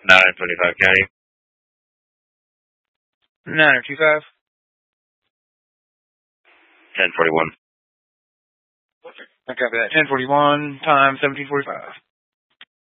925 County. 925. 1041. I copy that. 1041 times 1745.